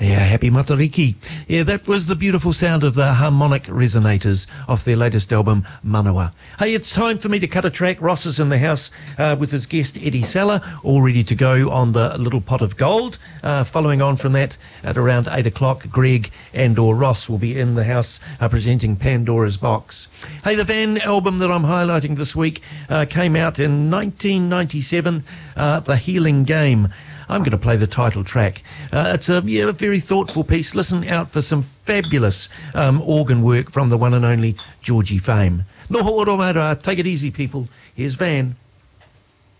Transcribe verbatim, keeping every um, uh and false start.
Yeah, happy Matariki. Yeah, that was the beautiful sound of the harmonic resonators off their latest album, Manawa. Hey, it's time for me to cut a track. Ross is in the house uh, with his guest, Eddie Sala, all ready to go on the Little Pot of Gold. Uh, following on from that, at around eight o'clock, Greg and or Ross will be in the house uh, presenting Pandora's Box. Hey, the Van album that I'm highlighting this week uh, came out in nineteen ninety-seven, uh, The Healing Game. I'm going to play the title track. Uh, it's a, yeah, a very thoughtful piece. Listen out for some fabulous um, organ work from the one and only Georgie Fame. Noho oro mara. Take it easy, people. Here's Van.